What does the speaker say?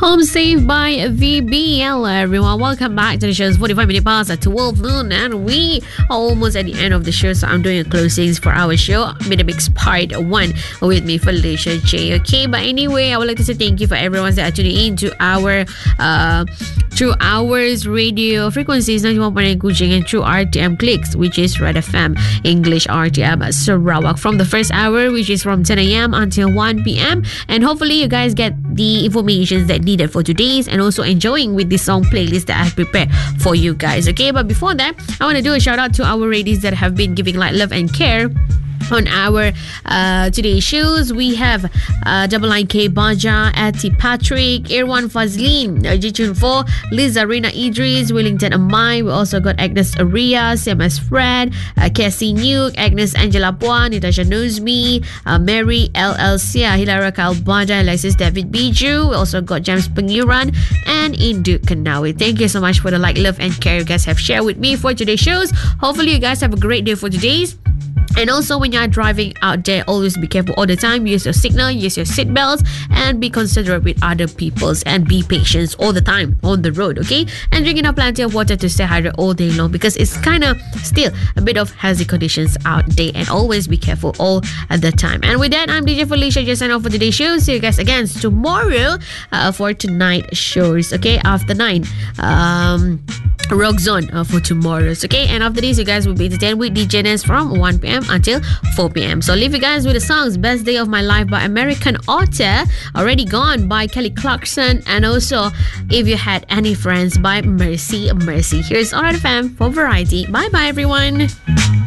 Home Safe by VBL, everyone. Welcome back to the show's 45 minutes past at 12 noon, and we are almost at the end of the show, so I'm doing a closings for our show, Mix Part 1, with me, Felicia J. Okay, but anyway, I would like to say thank you for everyone that are tuning in to our True Hours radio frequencies 91.9 Kuching and True RTM Clicks, which is Red FM English RTM Sarawak, from the first hour, which is from 10 a.m. until 1 p.m. And hopefully you guys get the information that needed for today's, and also enjoying with the song playlist that I've prepared for you guys. Okay, but before that, I want to do a shout out to our ladies that have been giving light, love and care on our today's shows. We have Double Line K Baja, Ati Patrick, Irwan Fazlin, Jichun 4, Liz Arena Idris, Wellington Amai. We also got Agnes Aria, CMS Fred, Cassie Nuke, Agnes Angela Puan, Natasha Knows Me, Mary LLC, Hilara Kalbaja, Alexis David Biju. We also got James Pengiran and Indu Kanawi. Thank you so much for the like, love and care you guys have shared with me for today's shows. Hopefully you guys have a great day for today's. And also, when you're driving out there, always be careful all the time. Use your signal, use your seatbelts, and be considerate with other people's, and be patient all the time on the road, okay? And drinking up plenty of water to stay hydrated all day long, because it's kind of still a bit of hazy conditions out there, and always be careful all at the time. And with that, I'm DJ Felicia, just sign off for today's show. See you guys again tomorrow for tonight shows, okay? After 9. Rock Zone for tomorrow's, okay? And after this, you guys will be entertained with DJ Ness from 1 p.m. until 4 p.m. So leave you guys with the songs Best Day of My Life by American Author, Already Gone by Kelly Clarkson, and also If You Had Any Friends by Mercy. Here's Alright FM for Variety. Bye bye everyone.